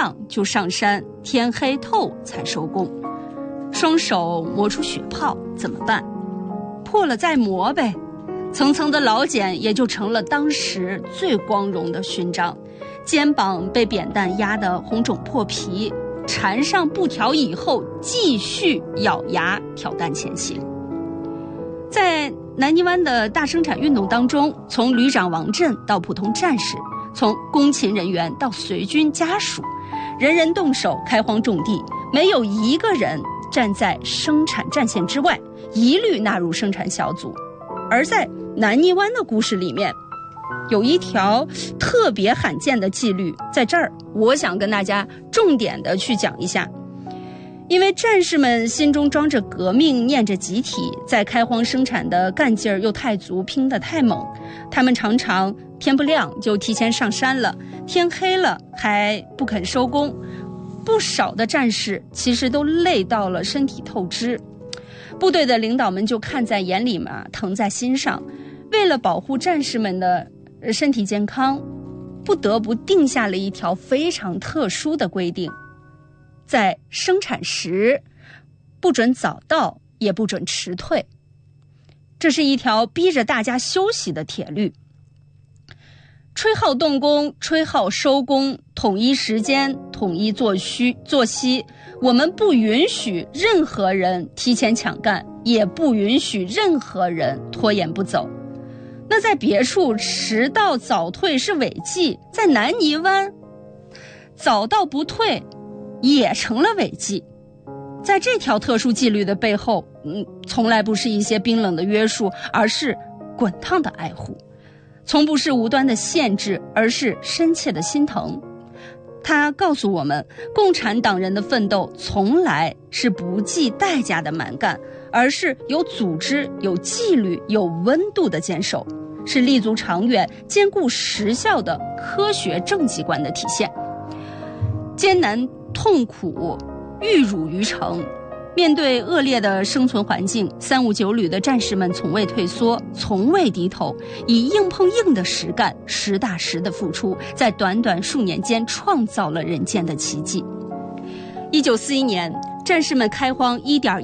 亮就上山，天黑透才收工。双手磨出血泡怎么办？破了再磨呗。层层的老茧也就成了当时最光荣的勋章。肩膀被扁担压得红肿破皮，缠上布条以后，继续咬牙挑担前行。在南泥湾的大生产运动当中，从旅长王震到普通战士，从工勤人员到随军家属，人人动手开荒种地，没有一个人站在生产战线之外，一律纳入生产小组。而在南泥湾的故事里面，有一条特别罕见的纪律，在这儿我想跟大家重点的去讲一下。因为战士们心中装着革命，念着集体，在开荒生产的干劲儿又太足，拼得太猛，他们常常天不亮就提前上山了，天黑了还不肯收工。不少的战士其实都累到了身体透支，部队的领导们就看在眼里嘛，疼在心上，为了保护战士们的身体健康，不得不定下了一条非常特殊的规定，在生产时不准早到，也不准迟退。这是一条逼着大家休息的铁律。吹号动工，吹号收工，统一时间，统一作息。我们不允许任何人提前抢干，也不允许任何人拖延不走。那在别处迟到早退是违纪，在南泥湾早到不退也成了违纪。在这条特殊纪律的背后，从来不是一些冰冷的约束，而是滚烫的爱护。从不是无端的限制，而是深切的心疼。他告诉我们，共产党人的奋斗从来是不计代价的蛮干，而是有组织、有纪律、有温度的坚守，是立足长远、兼顾实效的科学政绩观的体现。艰难痛苦，玉汝于成。面对恶劣的生存环境，359旅的战士们从未退缩，从未低头，以硬碰硬的实干，实打实的付出，在短短数年间创造了人间的奇迹。1941年，战士们开荒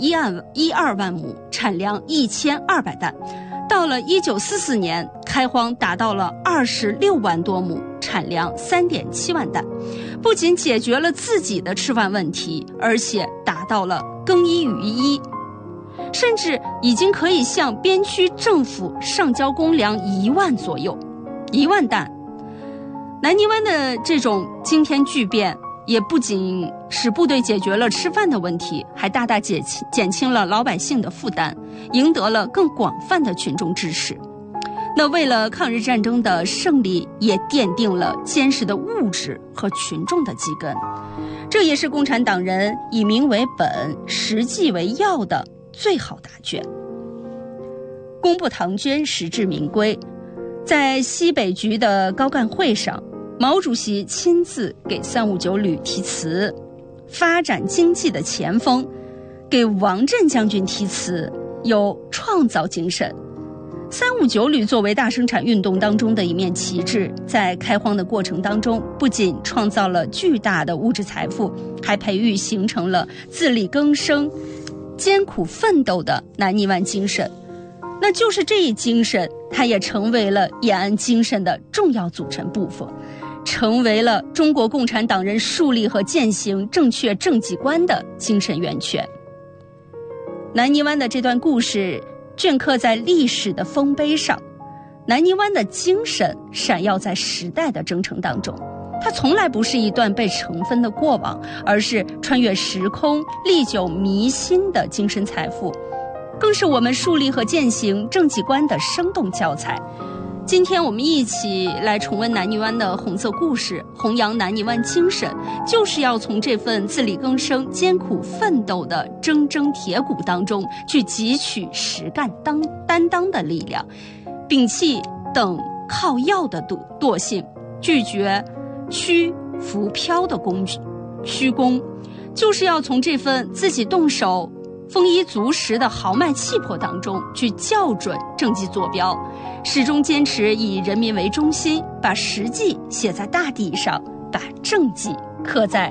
1.12万亩，产粮1200担。到了1944年，开荒达到了26万多亩，产粮3.7万担。不仅解决了自己的吃饭问题，而且达到了更一于一，甚至已经可以向边区政府上交公粮1万左右，1万担。南泥湾的这种惊天巨变，也不仅使部队解决了吃饭的问题，还大大减轻了老百姓的负担，赢得了更广泛的群众支持。那为了抗日战争的胜利，也奠定了坚实的物质和群众的基根。这也是共产党人以民为本、实际为要的最好答卷。公布唐捐，实至名归。在西北局的高干会上，毛主席亲自给359旅题词，发展经济的前锋；给王震将军题词，有创造精神。359旅作为大生产运动当中的一面旗帜，在开荒的过程当中，不仅创造了巨大的物质财富，还培育形成了自力更生、艰苦奋斗的南泥湾精神。那就是这一精神，它也成为了延安精神的重要组成部分，成为了中国共产党人树立和践行正确政绩观的精神源泉。南泥湾的这段故事镌刻在历史的丰碑上，南泥湾的精神闪耀在时代的征程当中。它从来不是一段被尘封的过往，而是穿越时空、历久弥新的精神财富，更是我们树立和践行政绩观的生动教材。今天我们一起来重温南泥湾的红色故事，弘扬南泥湾精神，就是要从这份自力更生、艰苦奋斗的铮铮铁骨当中去汲取实干担当的力量，摒弃等靠要的惰性，拒绝虚浮飘的虚功，就是要从这份自己动手丰衣足食的豪迈气魄当中去校准政绩坐标，始终坚持以人民为中心，把实际写在大地上，把政绩刻在